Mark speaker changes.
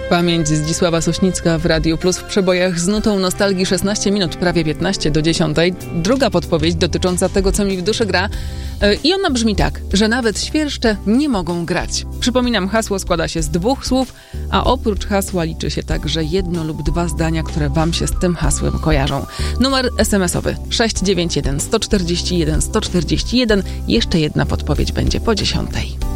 Speaker 1: Pamięć Zdzisława Sośnicka w Radiu Plus w przebojach z nutą nostalgii 16 minut, prawie 15 do 10. Druga podpowiedź dotycząca tego, co mi w duszy gra. I ona brzmi tak, że nawet świerszcze nie mogą grać. Przypominam, hasło składa się z 2 słów, a oprócz hasła liczy się także 1 lub 2 zdania, które wam się z tym hasłem kojarzą. Numer SMS-owy 691 141 141. Jeszcze jedna podpowiedź będzie po 10.